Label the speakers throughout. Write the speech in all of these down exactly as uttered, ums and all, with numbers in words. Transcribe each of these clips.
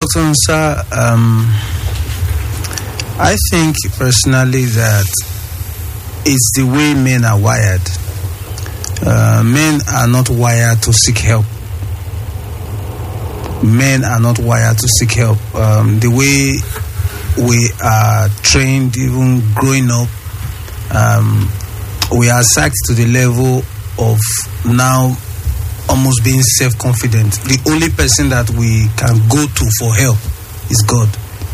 Speaker 1: short answer, um, I think personally that it's the way men are wired. Uh, men are not wired to seek help. Men are not wired to seek help. Um, the way we are trained, even growing up, um, we are psyched to the level of now almost being self-confident. The only person that we can go to for help is God.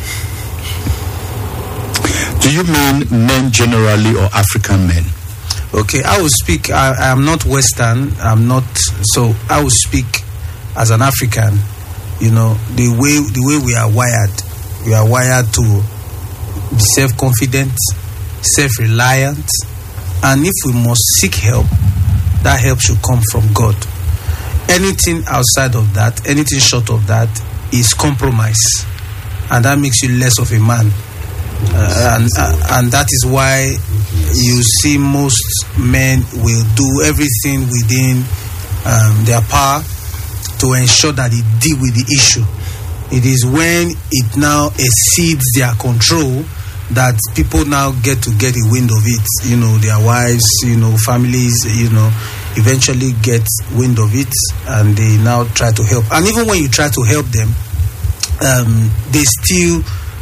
Speaker 2: Do you mean men generally or African men?
Speaker 1: Okay, I will speak. I, I am not Western. I'm not. So I will speak as an African. You know, the way the way we are wired. We are wired to be self-confident, self-reliant, and if we must seek help, that help should come from God. Anything outside of that, anything short of that, is compromise, and that makes you less of a man. Uh, and uh, and that is why you see most men will do everything within um, their power to ensure that they deal with the issue. It is when it now exceeds their control that people now get to get a wind of it. You know, their wives, you know, families, you know, eventually get wind of it, and they now try to help. And even when you try to help them, um, they still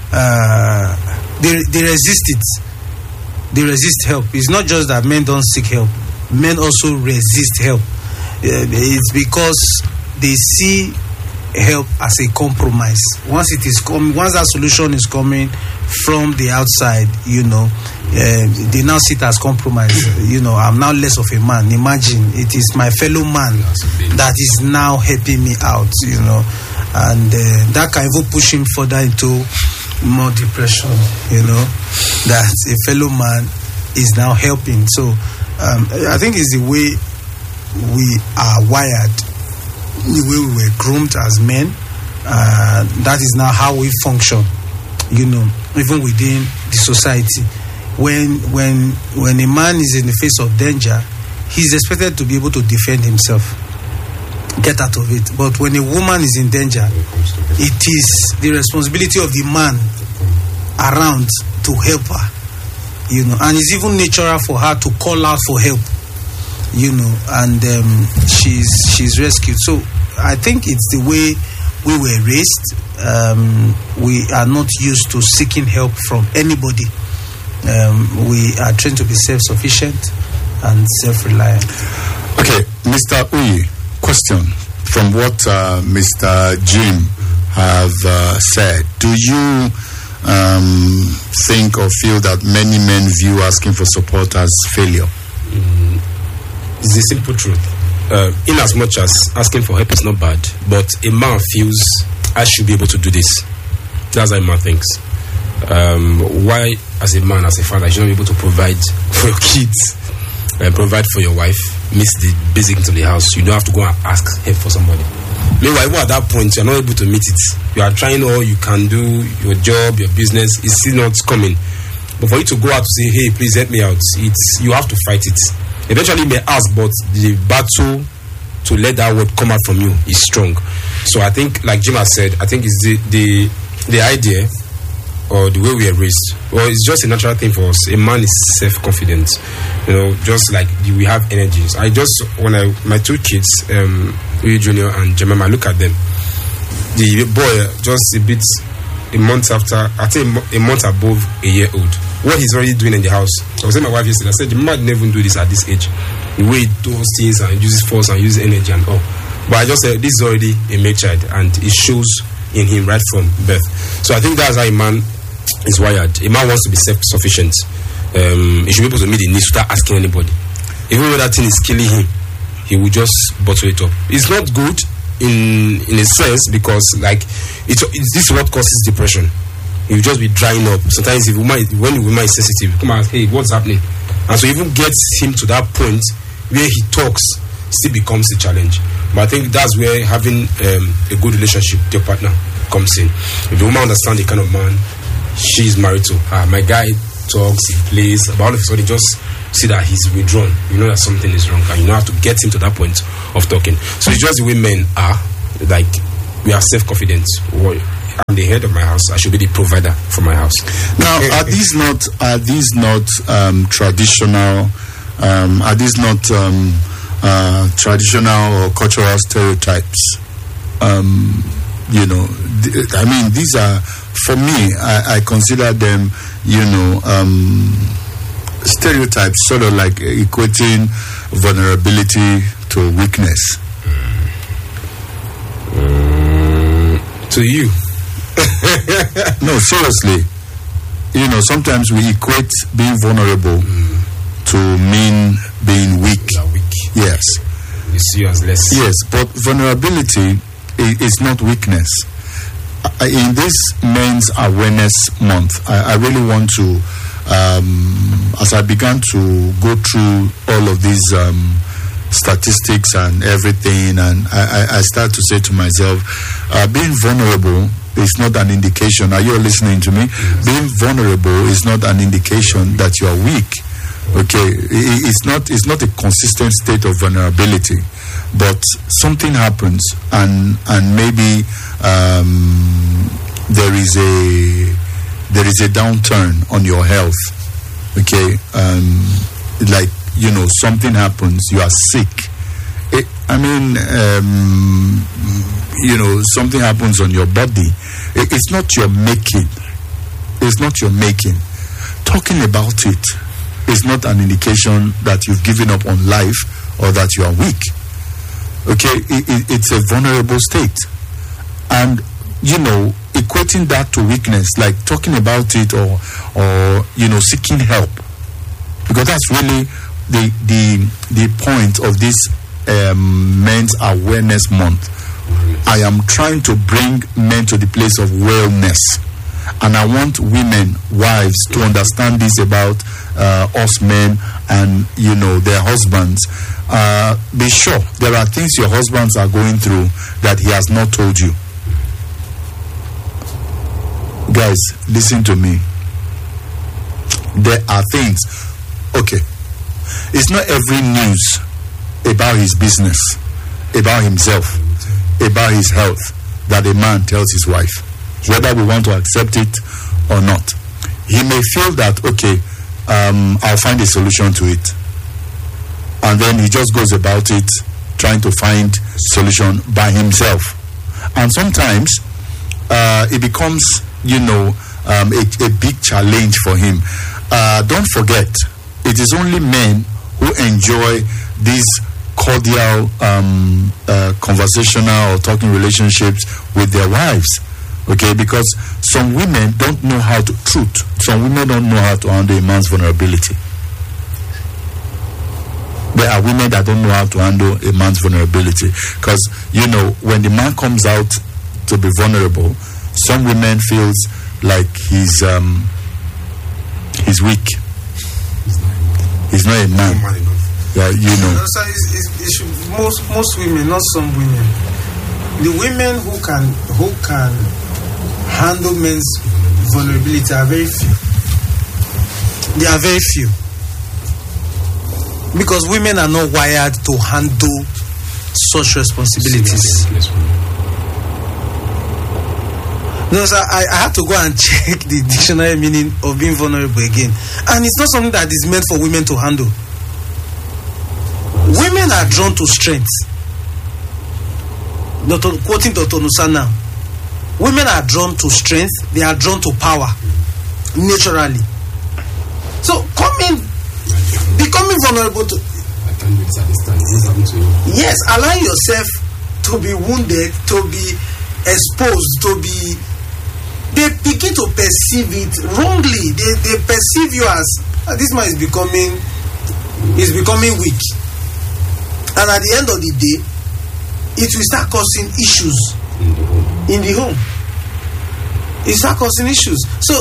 Speaker 1: uh, they they resist it. They resist help. It's not just that men don't seek help; men also resist help. Uh, it's because they see help as a compromise. Once it is com- once that solution is coming from the outside, you know, uh, they now see it as compromise. You know, I'm now less of a man. Imagine it is my fellow man that is now helping me out. You know, and uh, that can even push him further into more depression. You know, that a fellow man is now helping. So um, I think it's the way we are wired. The way we were groomed as men, uh, that is now how we function. You know, even within the society, when when when a man is in the face of danger, he's expected to be able to defend himself, get out of it. But when a woman is in danger, it is the responsibility of the man around to help her. You know, and it's even natural for her to call out for help. You know, and um, she's she's rescued. So I think it's the way we were raised. Um, we are not used to seeking help from anybody. Um, we are trained to be self-sufficient and self-reliant.
Speaker 2: Okay, Mister Uyi, question from what uh, Mister Jim have uh, said. Do you um, think or feel that many men view asking for support as failure?
Speaker 3: Mm. It's the simple truth. Uh, in as much as asking for help is not bad, but a man feels I should be able to do this. That's how a man thinks. Um, why, as a man, as a father, you should not be able to provide for your kids and provide for your wife, miss the basic into the house. You don't have to go and ask help for somebody. Meanwhile, even at that point, you're not able to meet it. You are trying all you can do, your job, your business is still not coming. But for you to go out to say, hey, please help me out, it's you have to fight it. Eventually you may ask, but the battle to let that word come out from you is strong. So I think, like Jim has said, I think it's the the, the idea or the way we are raised. Well, it's just a natural thing for us. A man is self-confident, you know, just like we have energies. I just, when I, my two kids, um, Uyi Junior and Jemima, I look at them. The boy, just a bit, a month after, I think a month above a year old. What he's already doing in the house. I was saying my wife yesterday, I said, the man never do this at this age. The way he does things and uses force and uses energy and all. But I just said, this is already a male child and it shows in him right from birth. So I think that's how a man is wired. A man wants to be self-sufficient. Um, he should be able to meet the needs without asking anybody. Even when that thing is killing him, he will just bottle it up. It's not good in in a sense because like it's, it's this is what causes depression. He will just be drying up. Sometimes if woman, when the woman is sensitive, come and hey, what's happening? And so even gets him to that point where he talks still becomes a challenge. But I think that's where having um, a good relationship with your partner comes in. If the woman understands the kind of man she's married to, ah, my guy talks, he plays, but all of a sudden just see that he's withdrawn. You know that something is wrong, and you know how to get him to that point of talking. So it's just the way men are. Like we are self-confident. I'm the head of my house. I should be the provider for my house.
Speaker 2: Now, are these not are these not um, traditional? Um, are these not um, uh, traditional or cultural stereotypes? Um, you know, th- I mean, these are, for me, I, I consider them, you know, um, stereotypes, sort of like equating vulnerability to weakness.
Speaker 3: Mm, to you.
Speaker 2: No, seriously. You know, sometimes we equate being vulnerable mm. to mean being weak.
Speaker 3: You are weak.
Speaker 2: Yes.
Speaker 3: We see you as less.
Speaker 2: Yes, but vulnerability is not weakness. In this Men's Awareness Month, I, I really want to, um, as I began to go through all of these um, statistics and everything, and I, I, I start to say to myself, uh, being vulnerable is not an indication. Are you listening to me? Yes. Being vulnerable is not an indication that you are weak. Okay, it, it's not. It's not a consistent state of vulnerability, but something happens, and and maybe um, there is a there is a downturn on your health. Okay, um, like, you know, something happens, you are sick. It, I mean, um, you know, something happens on your body. It, it's not your making. It's not your making. Talking about it is not an indication that you've given up on life or that you are weak. Okay, it, it, it's a vulnerable state. And, you know, equating that to weakness, like talking about it or, or you know, seeking help. Because that's really the the the point of this um, Men's Awareness Month. I am trying to bring men to the place of wellness, and I want women, wives, to understand this about uh, us men and, you know, their husbands. Uh, be sure there are things your husbands are going through that he has not told you. Guys, listen to me. There are things. Okay, it's not every news about his business, about himself, about his health that a man tells his wife, whether we want to accept it or not. He may feel that, okay, um, I'll find a solution to it, and then he just goes about it trying to find solution by himself. And sometimes uh, it becomes, you know, um, a, a big challenge for him. Uh, don't forget, it is only men who enjoy these cordial um, uh, conversational or talking relationships with their wives. Okay, because some women don't know how to truth. Some women don't know how to handle a man's vulnerability. There are women that don't know how to handle a man's vulnerability. Because, you know, when the man comes out to be vulnerable, some women feels like he's um, he's weak. He's not a man. Yeah, you know.
Speaker 1: No, so it's, it's, it should, most most women, not some women. The women who can who can handle men's vulnerability are very few. They are very few. Because women are not wired to handle such responsibilities. No, sir, I, I have to go and check the dictionary meaning of being vulnerable again. And it's not something that is meant for women to handle. Women are drawn to strength. Doctor, quoting Doctor Nusa now. Women are drawn to strength. They are drawn to power. Naturally. So, coming, becoming vulnerable to...
Speaker 3: I can't do this at this time. What's happening to you?
Speaker 1: Yes, allow yourself to be wounded, to be exposed, to be... They begin to perceive it wrongly. They, they perceive you as, ah, this man is becoming, is becoming weak. And at the end of the day, it will start causing issues in the home. It will start causing issues. So,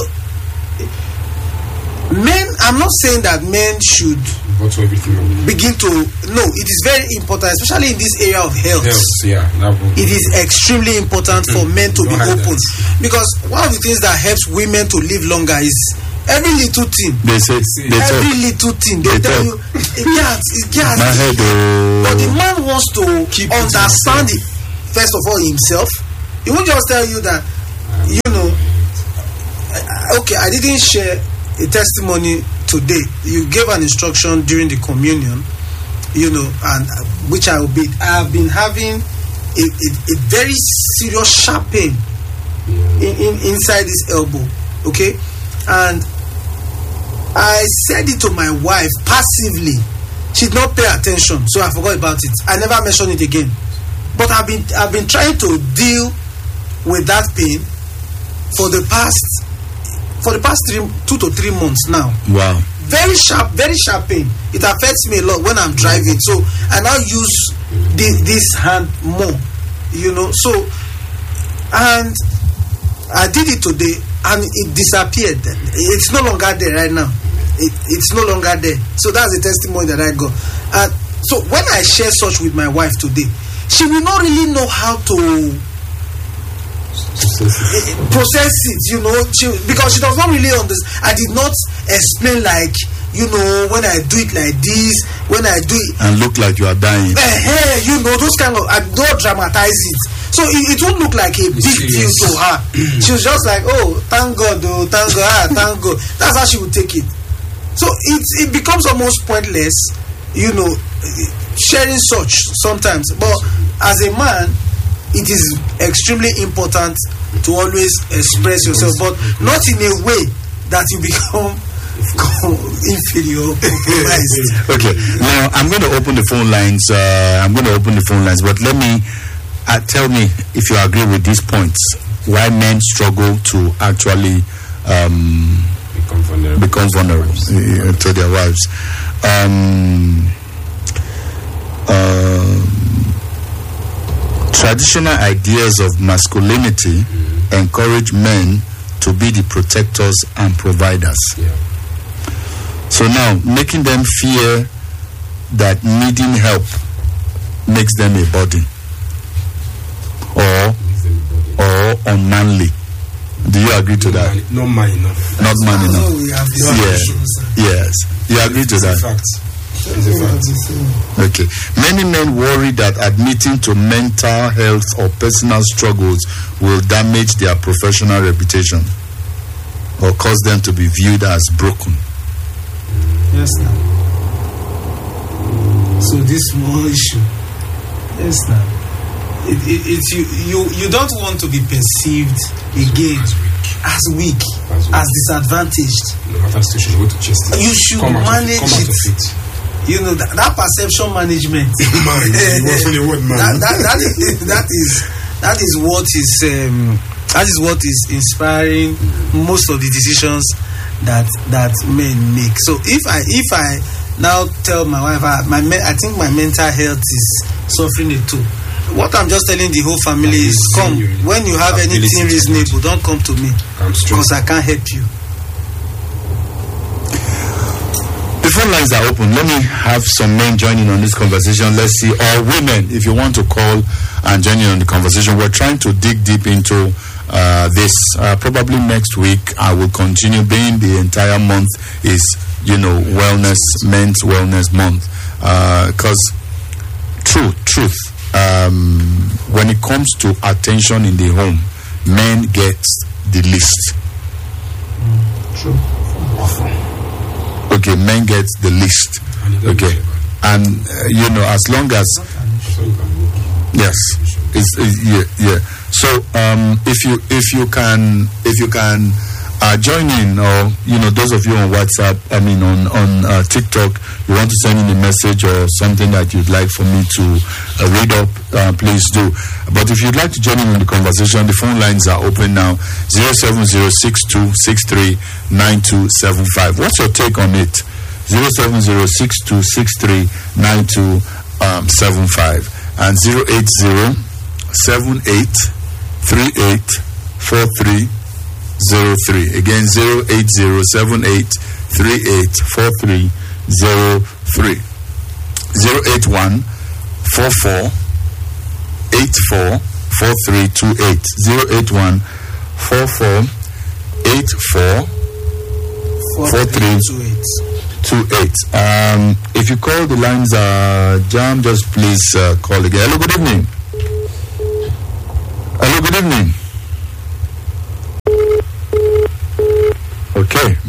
Speaker 1: men, I'm not saying that men should begin to, no, it is very important, especially in this area of health.
Speaker 3: Health, yeah, that will,
Speaker 1: it is extremely important for men to be open. Because one of the things that helps women to live longer is every little thing.
Speaker 2: They say, they
Speaker 1: every
Speaker 2: talk.
Speaker 1: little thing. They,
Speaker 2: They
Speaker 1: tell
Speaker 2: talk.
Speaker 1: you, it gets, it gets.
Speaker 2: My head, oh.
Speaker 1: But the man wants to
Speaker 3: Keep it
Speaker 1: understand it, first of all, himself. He won't just tell you that, you know, I- okay, I didn't share a testimony today. You gave an instruction during the communion, you know, and uh, which I obeyed. I have been having a, a, a very serious sharp pain in, in inside this elbow, okay, and I said it to my wife passively. She did not pay attention, so I forgot about it. I never mentioned it again. But I've been I've been trying to deal with that pain for the past for the past three, two to three months now.
Speaker 2: Wow.
Speaker 1: Very sharp, very sharp pain. It affects me a lot when I'm driving. So I now use the, this hand more, you know. So, and I did it today, and it disappeared. It's no longer there right now. It, it's no longer there. So that's the testimony that I got. And so when I share such with my wife today, she will not really know how to process it, you know, she, because she does not really understand. I did not explain, like, you know, when I do it like this, when I do it
Speaker 2: and look like you are dying.
Speaker 1: Uh, hey, you know, those kind of, I don't dramatize it. So it, it won't look like a big deal to her. She was just like, oh, thank God, oh, thank God, ah, thank God. That's how she would take it. So it it becomes almost pointless, you know, sharing such sometimes. But as a man, it is extremely important to always express yourself, but not in a way that you become inferior, compromised.
Speaker 2: Okay, now I'm going to open the phone lines. Uh, I'm going to open the phone lines, but let me uh, tell me if you agree with these points. Why men struggle to actually um,
Speaker 3: become vulnerable,
Speaker 2: become vulnerable uh, to their wives. Um, uh, Traditional ideas of masculinity mm. encourage men to be the protectors and providers.
Speaker 3: Yeah.
Speaker 2: So now, making them fear that needing help makes them a burden or or unmanly. Do you agree to
Speaker 3: no
Speaker 2: that?
Speaker 3: Man, not man enough.
Speaker 2: Not man enough.
Speaker 1: Oh, we have this
Speaker 2: Yeah.
Speaker 1: issues.
Speaker 2: Yes. You agree to
Speaker 3: It's
Speaker 2: that?
Speaker 3: a fact. It's a fact.
Speaker 2: Okay. Many men worry that admitting to mental health or personal struggles will damage their professional reputation or cause them to be viewed as broken.
Speaker 1: Yes, now. So this small issue. Yes, now. It, it, it's you, you. You don't want to be perceived again as weak, as, weak, as disadvantaged.
Speaker 3: No matter situation, you want to chase it.
Speaker 1: You should
Speaker 3: come
Speaker 1: manage
Speaker 3: out of, come out
Speaker 1: it.
Speaker 3: of it.
Speaker 1: You know that, that perception management.
Speaker 3: Man, you want the word, man.
Speaker 1: that, that, that, is, that is that is what is um, that is what is inspiring most of the decisions that that men make. So if I if I now tell my wife I, my me, I think my mental health is suffering a toll. What I'm just telling the whole family is, come when you have anything reasonable, don't come to me because I can't help you.
Speaker 2: The phone lines are open. Let me have some men joining on this conversation. Let's see, or women, if you want to call and join in on the conversation. We're trying to dig deep into uh, this. Uh, probably next week, I will continue. Being the entire month is, you know, wellness, men's wellness month. Because uh, truth, truth. Um, when it comes to attention in the home, men get the least.
Speaker 3: True.
Speaker 2: Okay, men get the least. Okay, and uh, you know, as long as yes, it's, it's yeah, yeah. So um, if you if you can if you can uh, join in, or you know, those of you on WhatsApp, I mean on on uh, TikTok, you want to send in a message or something that you'd like for me to uh, read up, uh, please do. But if you'd like to join in on the conversation, the phone lines are open now. zero seven zero six two six three nine two seven five. What's your take on it? zero seven zero six two six three nine two seven five and zero eight zero seven eight three eight four three zero three. Again, zero eight zero seven eight three eight four three zero three. zero eight one four four eight four four three two eight. zero eight one four four eight four four three two eight. Two eight. Um, if you call the lines, uh, Jam, just please uh, call again. Hello, good evening. Hello, good evening.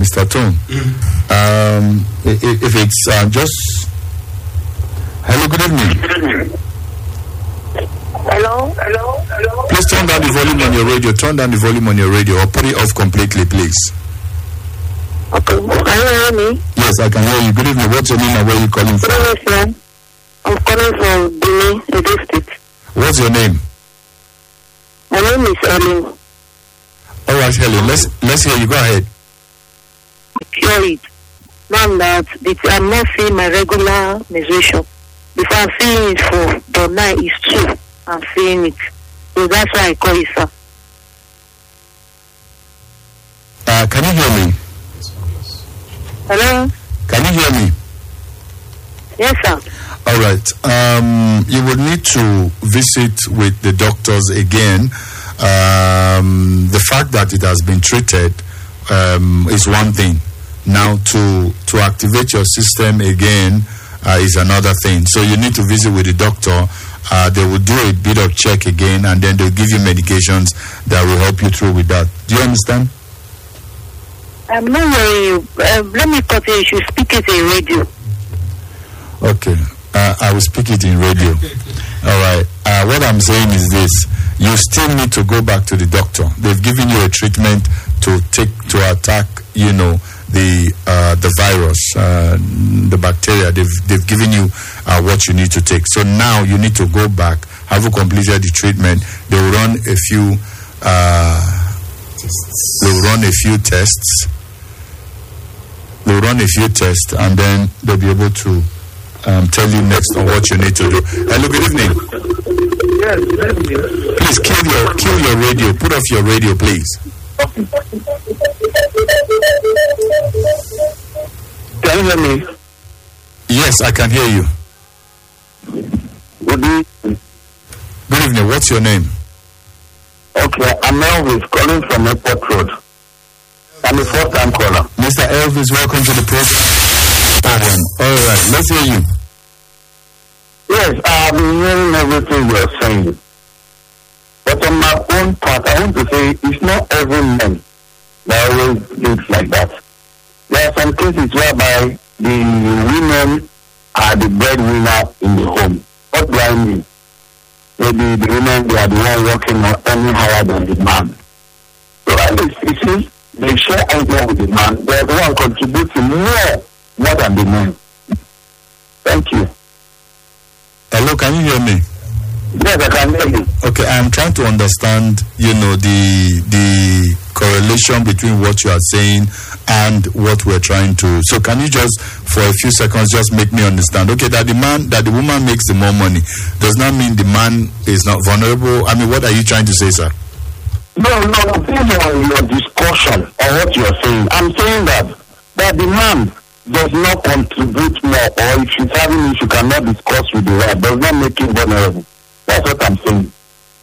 Speaker 2: Mister Tone. Mm-hmm. Um, if, if it's uh, just... Hello, good evening.
Speaker 4: Hello, hello, hello.
Speaker 2: Please turn down the volume on your radio. Turn down the volume on your radio or put it off completely, please.
Speaker 4: Okay, can you hear me?
Speaker 2: Yes, I can hear you. Good evening. What's your name and where are you calling from?
Speaker 4: Good evening. I'm calling from Benin, Edo State.
Speaker 2: What's your name?
Speaker 4: My name is Ellen.
Speaker 2: All right, Helen. Let's let's hear you. Go ahead.
Speaker 4: Hear it. Now that it, I'm not seeing my regular menstruation. Before I'm seeing it for the night is two. I'm seeing it. So that's why I call it, sir.
Speaker 2: Uh, can you hear me?
Speaker 4: Hello?
Speaker 2: Can you hear me?
Speaker 4: Yes, sir.
Speaker 2: All right. Um, you would need to visit with the doctors again. Um, the fact that it has been treated um, is one thing. Now, to to activate your system again uh, is another thing. So you need to visit with the doctor. Uh, they will do a bit of check again, and then they'll give you medications that will help you through with that. Do you understand?
Speaker 4: I'm not hearing you. Uh, let me cut it. You should speak it in radio.
Speaker 2: Okay. Uh, I will speak it in radio. All right. Uh, what I'm saying is this. You still need to go back to the doctor. They've given you a treatment to take to attack, you know, the uh, the virus, uh, the bacteria. They've they've given you uh, what you need to take. So now you need to go back. Have you completed the treatment? They will run a few. Uh, they will run a few tests. They will run a few tests, and then they'll be able to um, tell you next on what you need to do. Hello, good evening.
Speaker 5: Yes, good evening.
Speaker 2: Please kill your kill your radio. Put off your radio, please.
Speaker 5: Can you hear me?
Speaker 2: Yes, I can hear you.
Speaker 5: Good evening.
Speaker 2: Good evening. What's your name?
Speaker 5: Okay, I'm Elvis calling from Airport Road. I'm a first time caller.
Speaker 2: Mister Elvis, welcome to the program. All right, let's hear you.
Speaker 5: Yes, I've been hearing everything you're saying. But on my own part, I want to say it's not every man that always thinks like that. There are some cases whereby the women are the breadwinner in the home. What do I mean? Maybe the women, they are the one working on earning higher than the man. So at least, you see, they share idea with the man. They are the one contributing more, more than the men. Thank you.
Speaker 2: Hello, can you hear me?
Speaker 5: Yes, I can hear you.
Speaker 2: Okay, I'm trying to understand, you know, the the correlation between what you are saying and what we're trying to. So can you just, for a few seconds, just make me understand? Okay, that the man, that the woman makes the more money does not mean the man is not vulnerable. I mean, what are you trying to say, sir?
Speaker 5: No, no, based on your discussion on what you are saying, I'm saying that that the man does not contribute more, or if she's having issue, cannot discuss with the wife, does not make him vulnerable. That's what I'm saying.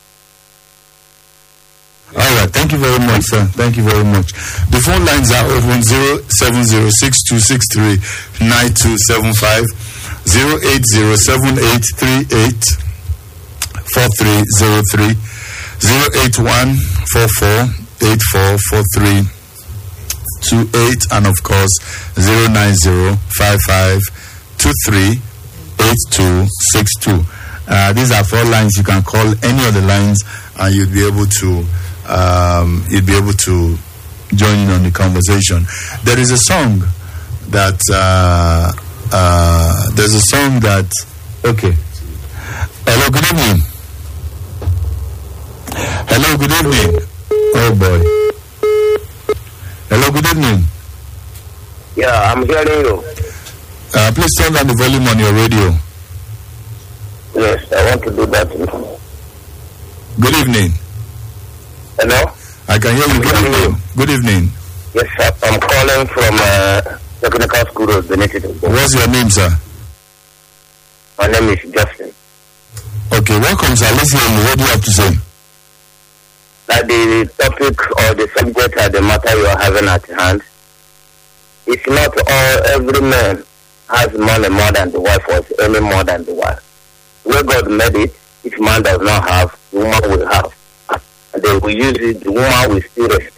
Speaker 2: All right, thank you very much, sir. Thank you very much. The phone lines are open zero seven zero six two six three nine two seven five, zero eight zero seven eight three eight four three zero three, zero eight one four four eight four four three two eight, and of course zero nine zero five five two three eight two six two. Uh, these are four lines. You can call any of the lines, and you'll be able to um, you'll be able to join in on the conversation. There is a song that uh, uh, there's a song that okay. Hello, good evening. Hello, good evening. Oh boy. Hello, good evening.
Speaker 5: Yeah, I'm hearing you.
Speaker 2: Uh, please turn down the volume on your radio.
Speaker 5: Yes, I want to do that.
Speaker 2: Good evening.
Speaker 5: Hello?
Speaker 2: I can hear you. Good evening. Good evening.
Speaker 5: Yes, sir. I'm calling from uh, Technical School of Benedict.
Speaker 2: What's your name, sir?
Speaker 5: My name is Justin.
Speaker 2: Okay, welcome, sir. Let's hear you. What do you have to say?
Speaker 5: That the topic or the subject or the matter you are having at hand, it's not all, every man has money more than the wife or any more than the wife. Where God made it, if man does not have, the woman will have. And they will use it, the woman will still respect.